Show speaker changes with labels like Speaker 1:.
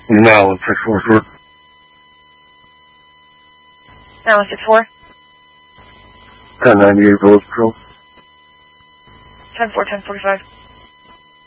Speaker 1: Now 6-4, sir.
Speaker 2: Now 6-4.
Speaker 1: 1098 Rose Trail.
Speaker 2: 10-4, 10-45.